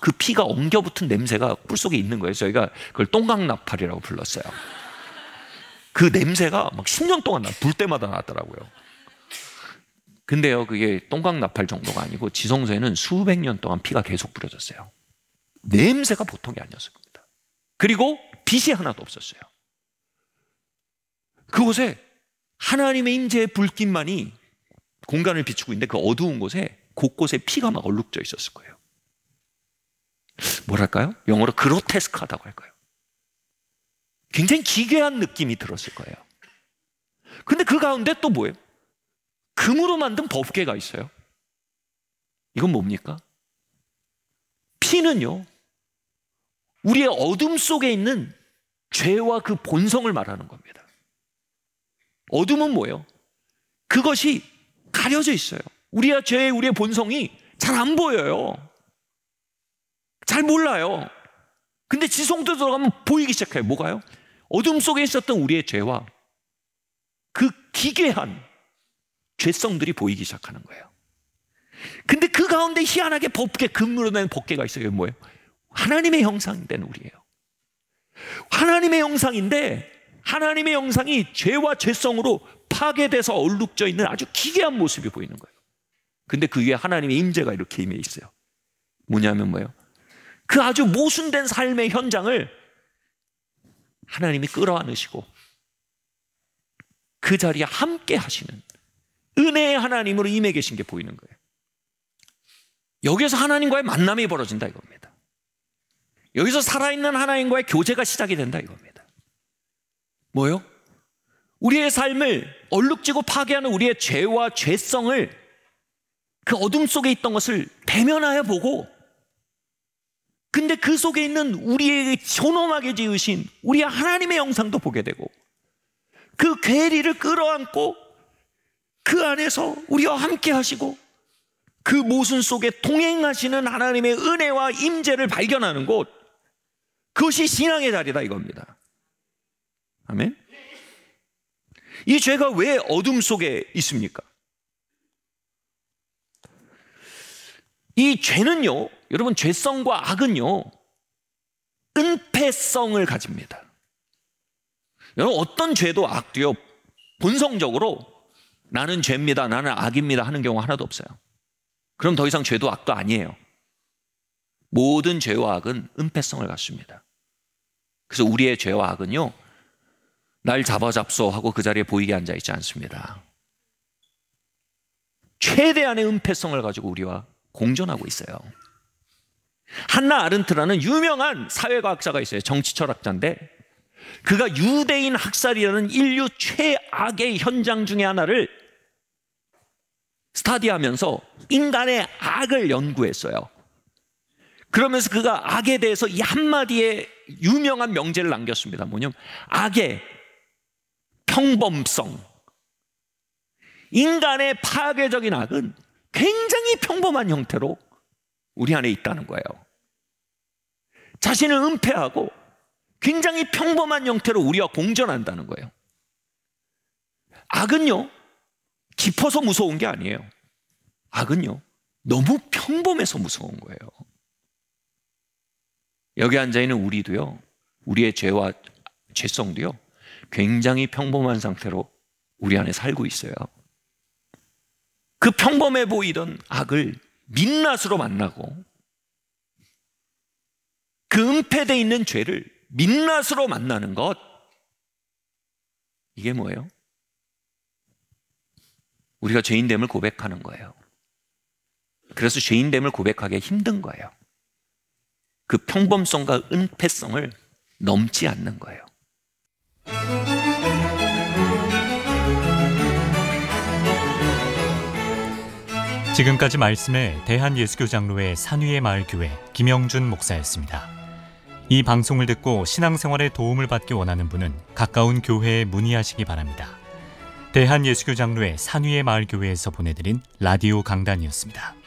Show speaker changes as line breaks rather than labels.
그 피가 엉겨붙은 냄새가 뿔 속에 있는 거예요. 저희가 그걸 똥강나팔이라고 불렀어요. 그 냄새가 막 10년 동안 불 때마다 나더라고요. 근데요, 그게 똥강나팔 정도가 아니고 지성소에는 수백 년 동안 피가 계속 뿌려졌어요. 냄새가 보통이 아니었을 겁니다. 그리고 빛이 하나도 없었어요. 그곳에 하나님의 임재의 불빛만이 공간을 비추고 있는데 그 어두운 곳에 곳곳에 피가 막 얼룩져 있었을 거예요. 뭐랄까요? 영어로 그로테스크하다고 할까요? 굉장히 기괴한 느낌이 들었을 거예요. 근데 그 가운데 또 뭐예요? 금으로 만든 법궤가 있어요. 이건 뭡니까? 피는요, 우리의 어둠 속에 있는 죄와 그 본성을 말하는 겁니다. 어둠은 뭐예요? 그것이 가려져 있어요. 우리의 죄, 우리의 본성이 잘 안 보여요. 잘 몰라요. 근데 지성도 들어가면 보이기 시작해요. 뭐가요? 어둠 속에 있었던 우리의 죄와 그 기괴한 죄성들이 보이기 시작하는 거예요. 근데 그 가운데 희한하게 법궤, 금으로 된 법궤가 있어요. 뭐예요? 하나님의 형상된 우리예요. 하나님의 형상인데 하나님의 형상이 죄와 죄성으로 파괴돼서 얼룩져 있는 아주 기괴한 모습이 보이는 거예요. 근데 그 위에 하나님의 임재가 이렇게 임해 있어요. 뭐냐면 뭐예요? 그 아주 모순된 삶의 현장을 하나님이 끌어안으시고 그 자리에 함께 하시는 은혜의 하나님으로 임해 계신 게 보이는 거예요. 여기에서 하나님과의 만남이 벌어진다 이겁니다. 여기서 살아있는 하나님과의 교제가 시작이 된다 이겁니다. 뭐요? 우리의 삶을 얼룩지고 파괴하는 우리의 죄와 죄성을, 그 어둠 속에 있던 것을 대면하여 보고, 근데 그 속에 있는 우리의 존엄하게 지으신 우리의 하나님의 형상도 보게 되고, 그 괴리를 끌어안고 그 안에서 우리와 함께 하시고 그 모순 속에 동행하시는 하나님의 은혜와 임재를 발견하는 곳, 그것이 신앙의 자리다 이겁니다. 아멘. 이 죄가 왜 어둠 속에 있습니까? 이 죄는요, 여러분, 죄성과 악은요, 은폐성을 가집니다. 여러분, 어떤 죄도 악도요, 본성적으로 나는 죄입니다, 나는 악입니다 하는 경우가 하나도 없어요. 그럼 더 이상 죄도 악도 아니에요. 모든 죄와 악은 은폐성을 갖습니다. 그래서 우리의 죄와 악은요, 날 잡아잡소 하고 그 자리에 보이게 앉아있지 않습니다. 최대한의 은폐성을 가지고 우리와 공존하고 있어요. 한나 아른트라는 유명한 사회과학자가 있어요. 정치철학자인데 그가 유대인 학살이라는 인류 최악의 현장 중에 하나를 스터디하면서 인간의 악을 연구했어요. 그러면서 그가 악에 대해서 이 한마디의 유명한 명제를 남겼습니다. 뭐냐면 악의 평범성. 인간의 파괴적인 악은 굉장히 평범한 형태로 우리 안에 있다는 거예요. 자신을 은폐하고 굉장히 평범한 형태로 우리와 공존한다는 거예요. 악은요, 깊어서 무서운 게 아니에요. 악은요, 너무 평범해서 무서운 거예요. 여기 앉아있는 우리도요, 우리의 죄와 죄성도요, 굉장히 평범한 상태로 우리 안에 살고 있어요. 그 평범해 보이던 악을 민낯으로 만나고 그 은폐되어 있는 죄를 민낯으로 만나는 것, 이게 뭐예요? 우리가 죄인됨을 고백하는 거예요. 그래서 죄인됨을 고백하기 힘든 거예요. 그 평범성과 은폐성을 넘지 않는 거예요.
지금까지 말씀에 대한예수교 장로회 산위의 마을교회 김영준 목사였습니다. 이 방송을 듣고 신앙생활에 도움을 받기 원하는 분은 가까운 교회에 문의하시기 바랍니다. 대한예수교 장로회 산위의 마을교회에서 보내드린 라디오 강단이었습니다.